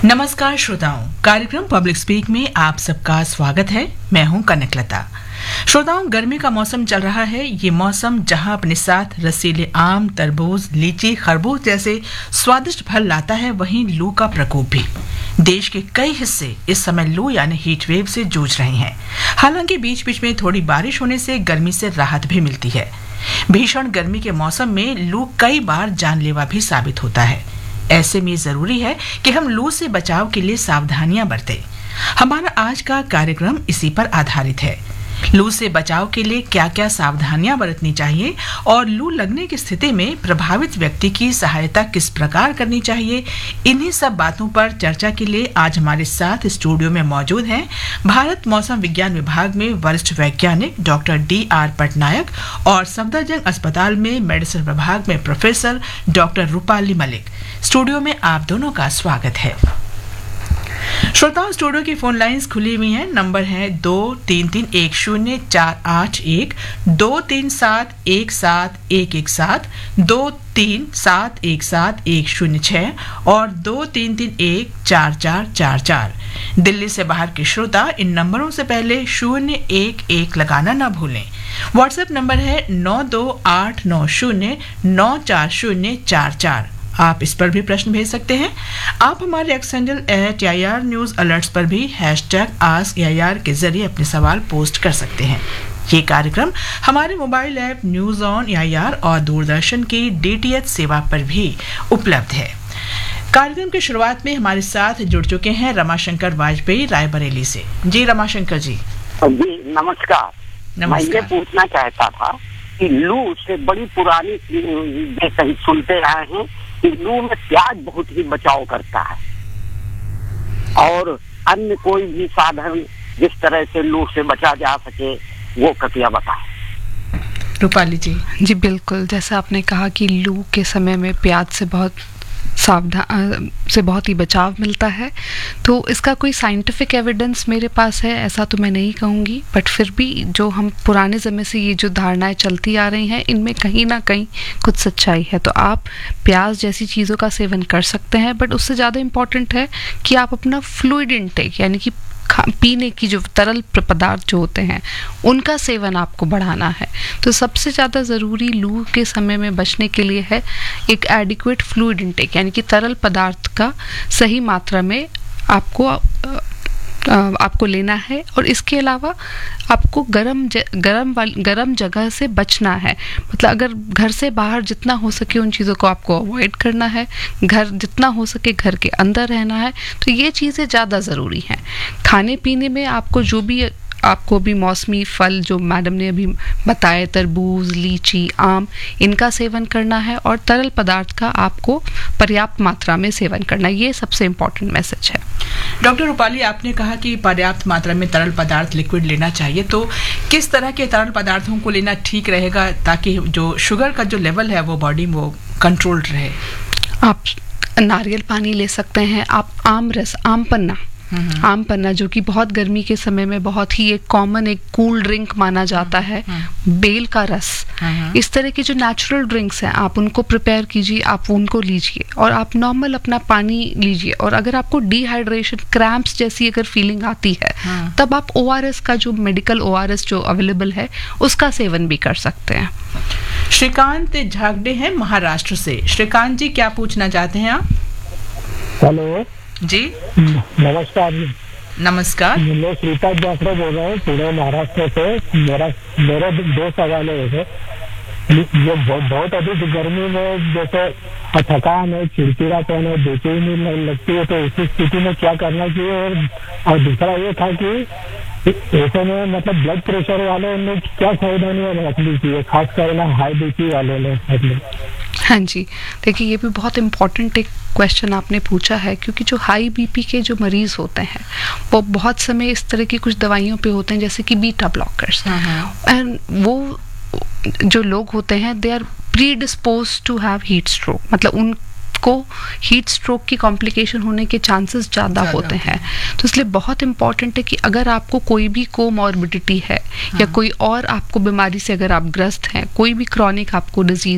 नमस्कार श्रोताओं, कार्यक्रम पब्लिक स्पीक में आप सबका स्वागत है। मैं हूं कनकलता। श्रोताओं, गर्मी का मौसम चल रहा है। ये मौसम जहां अपने साथ रसीले आम, तरबूज, लीची, खरबूज जैसे स्वादिष्ट फल लाता है, वहीं लू का प्रकोप भी। देश के कई हिस्से इस समय लू यानी हीट वेव से जूझ रहे हैं। हालांकि बीच बीच में थोड़ी बारिश होने से गर्मी से राहत भी मिलती है। भीषण गर्मी के मौसम में लू कई बार जानलेवा भी साबित होता है। ऐसे में जरूरी है कि हम लू से बचाव के लिए सावधानियां बरतें। हमारा आज का कार्यक्रम इसी पर आधारित है। लू से बचाव के लिए क्या क्या सावधानियां बरतनी चाहिए और लू लगने की स्थिति में प्रभावित व्यक्ति की सहायता किस प्रकार करनी चाहिए, इन्हीं सब बातों पर चर्चा के लिए आज हमारे साथ स्टूडियो में मौजूद हैं भारत मौसम विज्ञान विभाग में वरिष्ठ वैज्ञानिक डॉक्टर D.R. पटनायक और सफदरजंग अस्पताल में मेडिसिन विभाग में professor doctor Rupali Malik. Studio में आप दोनों का स्वागत है। श्रोताओं, स्टूडियो की फोन लाइंस खुली हुई हैं। नंबर है 23310481, 23717117, 23717106 और 23314444। दिल्ली से बाहर के श्रोता इन नंबरों से पहले 011 लगाना न भूलें। व्हाट्सएप नंबर है 9289094044। आप इस पर भी प्रश्न भेज सकते हैं। आप हमारे x handle @AIR news alerts पर भी #AskAIR के जरिए अपने सवाल पोस्ट कर सकते हैं। ये कार्यक्रम हमारे mobile app news on AIR और दूरदर्शन की DTH सेवा पर भी उपलब्ध है। कार्यक्रम की शुरुआत में हमारे साथ जुड़ चुके हैं रमाशंकर वाजपेयी रायबरेली से। जी रमाशंकर जी। नमस्कार। मैं ये पूछना चाहता था कि लू से बड़ी पुरानी जैसे सुनते आए हैं कि लू में प्याज बहुत ही बचाव करता है, और अन्य कोई भी साधन जिस तरह से लू से बचा जा सके वो कृपया बताएं। रूपाली जी। जी बिल्कुल, जैसा आपने कहा कि लू के समय में प्याज से बहुत ही बचाव मिलता है, तो इसका कोई साइंटिफिक एविडेंस मेरे पास है ऐसा तो मैं नहीं कहूँगी, बट फिर भी जो हम पुराने समय से ये जो धारणाएं चलती आ रही हैं, इनमें कहीं ना कहीं कुछ सच्चाई है। तो आप प्याज जैसी चीज़ों का सेवन कर सकते हैं, बट उससे ज़्यादा इम्पॉर्टेंट है कि आप अपना फ्लूइड इनटेक यानी कि पीने की जो तरल पदार्थ जो होते हैं उनका सेवन आपको बढ़ाना है। तो सबसे ज़्यादा ज़रूरी लू के समय में बचने के लिए है एक एडिक्वेट फ्लूइड इनटेक यानी कि तरल पदार्थ का सही मात्रा में आपको लेना है। और इसके अलावा आपको गरम जगह से बचना है। मतलब अगर घर से बाहर जितना हो सके उन चीज़ों को आपको अवॉइड करना है, घर जितना हो सके घर के अंदर रहना है। तो ये चीज़ें ज़्यादा ज़रूरी हैं। खाने पीने में आपको भी मौसमी फल जो मैडम ने अभी बताए, तरबूज, लीची, आम, इनका सेवन करना है और तरल पदार्थ का आपको पर्याप्त मात्रा में सेवन करना है। ये सबसे इम्पोर्टेंट मैसेज है। डॉक्टर रूपाली, आपने कहा कि पर्याप्त मात्रा में तरल पदार्थ लिक्विड लेना चाहिए, तो किस तरह के तरल पदार्थों को लेना ठीक रहेगा ताकि जो शुगर का जो लेवल है वो बॉडी में वो कंट्रोल्ड रहे? आप नारियल पानी ले सकते हैं, आप आम पन्ना जो कि बहुत गर्मी के समय में बहुत ही एक कॉमन एक कूल ड्रिंक माना जाता है, बेल का रस, इस तरह के जो नेचुरल ड्रिंक्स हैं आप उनको प्रिपेयर कीजिए, आप उनको लीजिए और आप नॉर्मल अपना पानी लीजिए। और अगर आपको डिहाइड्रेशन, क्रैम्प्स जैसी अगर फीलिंग आती है तब आप ORS का जो मेडिकल ORS जो अवेलेबल है उसका सेवन भी कर सकते हैं। श्रीकांत झागड़े हैं महाराष्ट्र से। श्रीकांत जी, क्या पूछना चाहते हैं आप? हेलो जी नमस्कार जी। नमस्कार। मैं श्रीकांत झागड़े बोल रहा हूँ पुणे महाराष्ट्र से। मेरे 2 सवाल है। ये बहुत अधिक गर्मी में जैसे थकान है, चिड़चिड़ापन है, बेचैनी लगती है, तो उस स्थिति में क्या करना चाहिए? और दूसरा ये था कि ऐसे में मतलब ब्लड प्रेशर वाले ने क्या सावधानियां रखनी चाहिए, खास कर हाई BP वाले ने? हाँ जी, देखिए ये भी बहुत इम्पॉर्टेंट एक क्वेश्चन आपने पूछा है, क्योंकि जो हाई BP के जो मरीज होते हैं वो बहुत समय इस तरह की कुछ दवाइयों पे होते हैं जैसे कि बीटा ब्लॉकर्स, एंड वो जो लोग होते हैं they are predispose to have heat stroke. मतलब उनको हीट स्ट्रोक की कॉम्प्लिकेशन होने के चांसेस ज़्यादा होते हैं। तो इसलिए बहुत इंपॉर्टेंट है कि अगर आपको कोई भी कोमॉर्बिडिटी है या कोई और आपको बीमारी से अगर आप ग्रस्त हैं, कोई भी क्रॉनिक आपको डिजीज